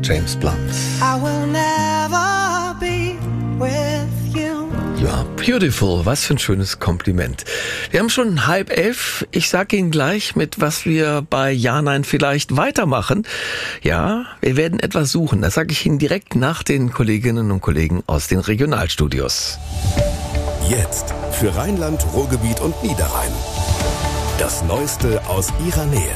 James Blunt. I will never be with you. You are beautiful. Was für ein schönes Kompliment. Wir haben schon 10:30. Ich sage Ihnen gleich, mit was wir bei Ja, Nein vielleicht weitermachen. Ja, wir werden etwas suchen. Das sage ich Ihnen direkt nach den Kolleginnen und Kollegen aus den Regionalstudios. Jetzt für Rheinland, Ruhrgebiet und Niederrhein. Das Neueste aus Ihrer Nähe.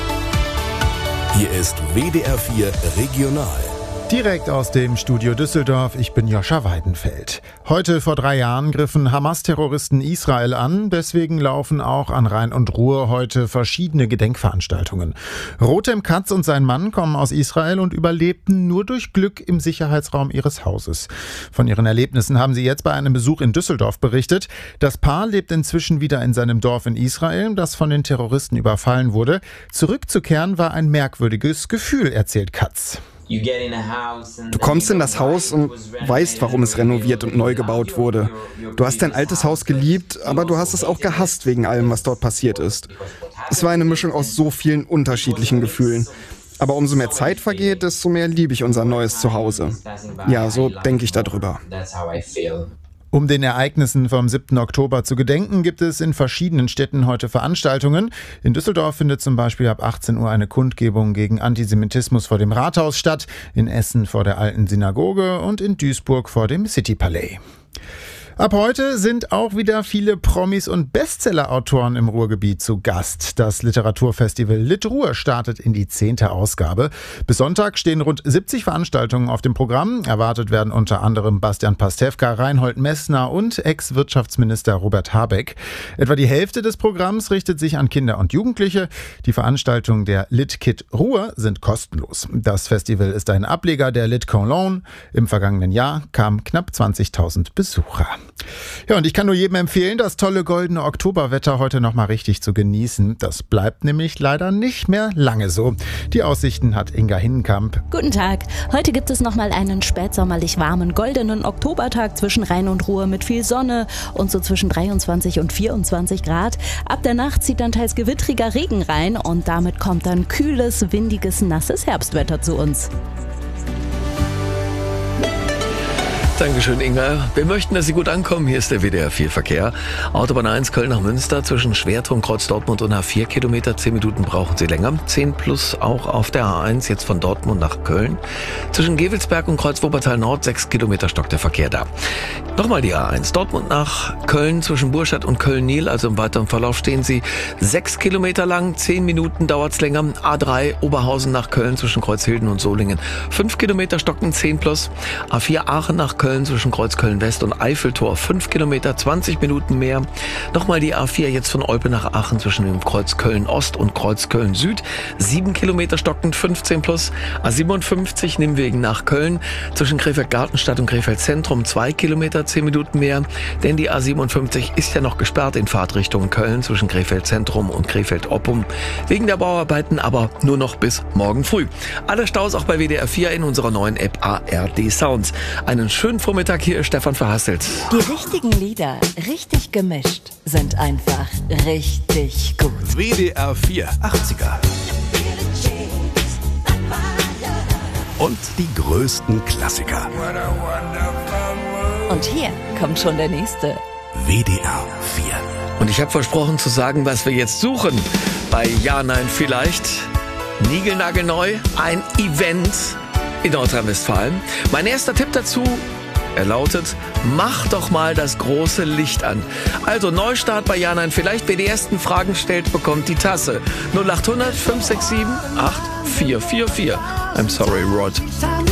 Hier ist WDR 4 Regional. Direkt aus dem Studio Düsseldorf, ich bin Joscha Weidenfeld. Heute vor 3 Jahren griffen Hamas-Terroristen Israel an, deswegen laufen auch an Rhein und Ruhr heute verschiedene Gedenkveranstaltungen. Rotem Katz und sein Mann kommen aus Israel und überlebten nur durch Glück im Sicherheitsraum ihres Hauses. Von ihren Erlebnissen haben sie jetzt bei einem Besuch in Düsseldorf berichtet. Das Paar lebt inzwischen wieder in seinem Dorf in Israel, das von den Terroristen überfallen wurde. Zurückzukehren war ein merkwürdiges Gefühl, erzählt Katz. Du kommst in das Haus und weißt, warum es renoviert und neu gebaut wurde. Du hast dein altes Haus geliebt, aber du hast es auch gehasst wegen allem, was dort passiert ist. Es war eine Mischung aus so vielen unterschiedlichen Gefühlen. Aber umso mehr Zeit vergeht, desto mehr liebe ich unser neues Zuhause. Ja, so denke ich darüber. Um den Ereignissen vom 7. Oktober zu gedenken, gibt es in verschiedenen Städten heute Veranstaltungen. In Düsseldorf findet zum Beispiel ab 18 Uhr eine Kundgebung gegen Antisemitismus vor dem Rathaus statt, in Essen vor der Alten Synagoge und in Duisburg vor dem Citypalais. Ab heute sind auch wieder viele Promis und Bestseller-Autoren im Ruhrgebiet zu Gast. Das Literaturfestival Lit-Ruhr startet in die 10. Ausgabe. Bis Sonntag stehen rund 70 Veranstaltungen auf dem Programm. Erwartet werden unter anderem Bastian Pastewka, Reinhold Messner und Ex-Wirtschaftsminister Robert Habeck. Etwa die Hälfte des Programms richtet sich an Kinder und Jugendliche. Die Veranstaltungen der Lit-Kit Ruhr sind kostenlos. Das Festival ist ein Ableger der Lit-Cologne. Im vergangenen Jahr kamen knapp 20.000 Besucher. Ja, und ich kann nur jedem empfehlen, das tolle goldene Oktoberwetter heute noch mal richtig zu genießen. Das bleibt nämlich leider nicht mehr lange so. Die Aussichten hat Inga Hinnenkamp. Guten Tag. Heute gibt es noch mal einen spätsommerlich warmen, goldenen Oktobertag zwischen Rhein und Ruhr mit viel Sonne und so zwischen 23 und 24 Grad. Ab der Nacht zieht dann teils gewittriger Regen rein und damit kommt dann kühles, windiges, nasses Herbstwetter zu uns. Dankeschön, Inga. Wir möchten, dass Sie gut ankommen. Hier ist der WDR 4 Verkehr. Autobahn 1 Köln nach Münster zwischen Schwertrum, Kreuz Dortmund und H4 Kilometer. 10 Minuten brauchen Sie länger. 10 plus auch auf der A1 jetzt von Dortmund nach Köln. Zwischen Gevelsberg und Kreuz Wuppertal Nord 6 Kilometer stockt der Verkehr da. Nochmal die A1 Dortmund nach Köln zwischen Burstadt und Köln-Nil. Also im weiteren Verlauf stehen Sie 6 Kilometer lang. 10 Minuten dauert's länger. A3 Oberhausen nach Köln zwischen Kreuzhilden und Solingen. 5 Kilometer stocken 10 plus. A4 Aachen nach Köln zwischen Kreuz Köln-West und Eiffeltor 5 Kilometer, 20 Minuten mehr. Nochmal die A4 jetzt von Olpe nach Aachen zwischen dem Kreuz Köln-Ost und Kreuz Köln-Süd. 7 Kilometer stockend, 15 plus. A57 Nimwegen nach Köln zwischen Krefeld-Gartenstadt und Krefeld-Zentrum 2 Kilometer, 10 Minuten mehr. Denn die A57 ist ja noch gesperrt in Fahrtrichtung Köln zwischen Krefeld-Zentrum und Krefeld-Oppum. Wegen der Bauarbeiten aber nur noch bis morgen früh. Alle Staus auch bei WDR 4 in unserer neuen App ARD Sounds. Einen schönen Vormittag, hier ist Stefan Verhasselt. Die richtigen Lieder, richtig gemischt, sind einfach richtig gut. WDR 4 80er. Und die größten Klassiker. Und hier kommt schon der nächste. WDR 4. Und ich habe versprochen zu sagen, was wir jetzt suchen. Bei Ja, Nein vielleicht. Niegelnagelneu, ein Event in Nordrhein-Westfalen. Mein erster Tipp dazu, er lautet, mach doch mal das große Licht an. Also Neustart bei Ja, Nein vielleicht. Wer die ersten Fragen stellt, bekommt die Tasse. 0800 567 8444. I'm sorry, Rod.